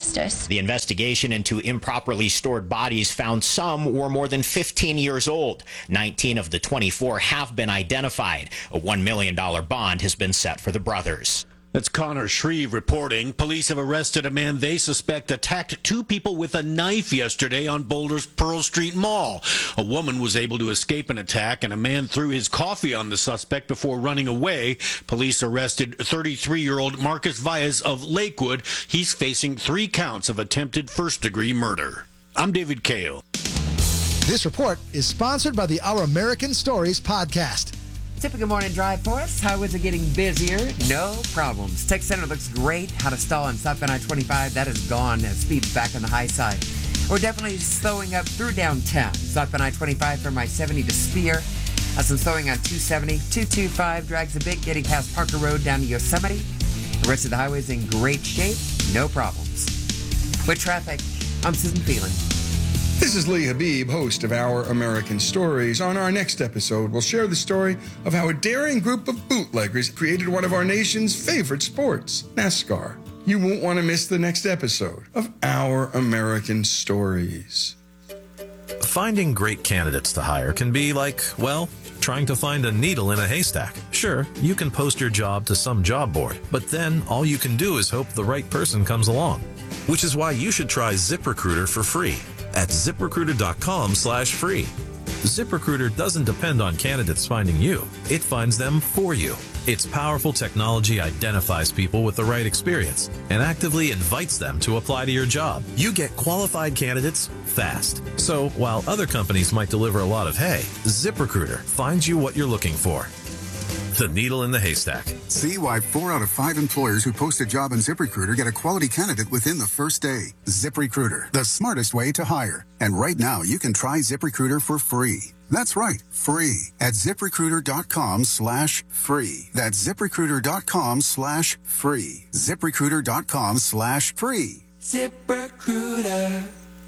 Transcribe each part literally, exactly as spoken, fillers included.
justice. The investigation into improperly stored bodies found some were more than fifteen years old. nineteen of the twenty-four have been identified. A one million dollars bond has been set for the brothers. That's Connor Shreve reporting. Police have arrested a man they suspect attacked two people with a knife yesterday on Boulder's Pearl Street Mall. A woman was able to escape an attack, and a man threw his coffee on the suspect before running away. Police arrested thirty-three-year-old Marcus Valles of Lakewood. He's facing three counts of attempted first-degree murder. I'm David Kale. This report is sponsored by the Our American Stories podcast. Typical morning drive for us. Highways are getting busier. No problems. Tech Center looks great. How to stall on southbound I twenty-five. That is gone. Speed's back on the high side. We're definitely slowing up through downtown. Southbound I twenty-five from I seventy to Spear. Uh, some slowing on two seventy. two twenty-five drags a bit getting past Parker Road down to Yosemite. The rest of the highway's in great shape. No problems. With traffic, I'm Susan Phelan. This is Lee Habib, host of Our American Stories. On our next episode, we'll share the story of how a daring group of bootleggers created one of our nation's favorite sports, NASCAR. You won't want to miss the next episode of Our American Stories. Finding great candidates to hire can be like, well, trying to find a needle in a haystack. Sure, you can post your job to some job board, but then all you can do is hope the right person comes along. Which is why you should try ZipRecruiter for free at ZipRecruiter.com slash free. ZipRecruiter doesn't depend on candidates finding you. It finds them for you. Its powerful technology identifies people with the right experience and actively invites them to apply to your job. You get qualified candidates fast. So while other companies might deliver a lot of hay, ZipRecruiter finds you what you're looking for. The needle in the haystack. See why four out of five employers who post a job on ZipRecruiter get a quality candidate within the first day. ZipRecruiter, the smartest way to hire. And right now, you can try ZipRecruiter for free. That's right, free at ZipRecruiter.com slash free. That's ZipRecruiter.com slash free. ZipRecruiter.com slash free. ZipRecruiter.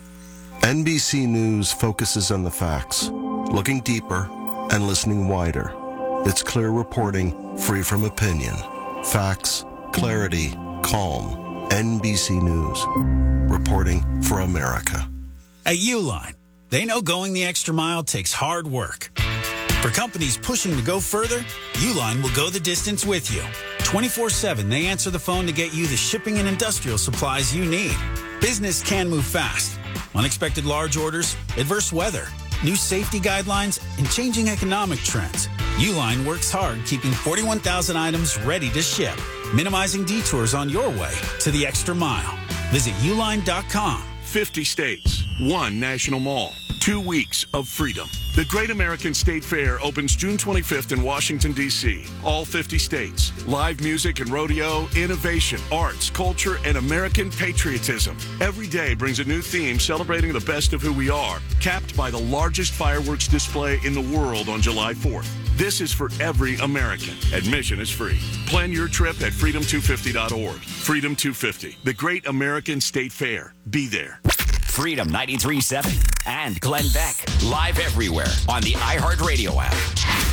N B C News focuses on the facts, looking deeper and listening wider. It's clear reporting, free from opinion. Facts, clarity, calm. N B C News. Reporting for America. At Uline, they know going the extra mile takes hard work. For companies pushing to go further, Uline will go the distance with you. twenty-four seven, they answer the phone to get you the shipping and industrial supplies you need. Business can move fast. Unexpected large orders, adverse weather, new safety guidelines, and changing economic trends. Uline works hard keeping forty-one thousand items ready to ship, minimizing detours on your way to the extra mile. Visit uline dot com. fifty states, one national mall, two weeks of freedom. The Great American State Fair opens June twenty-fifth in Washington, D C All fifty states. Live music and rodeo, innovation, arts, culture, and American patriotism. Every day brings a new theme celebrating the best of who we are, capped by the largest fireworks display in the world on July fourth. This is for every American. Admission is free. Plan your trip at freedom two fifty dot org. Freedom two fifty, the Great American State Fair. Be there. Freedom ninety-three point seven and Glenn Beck. Live everywhere on the iHeartRadio app.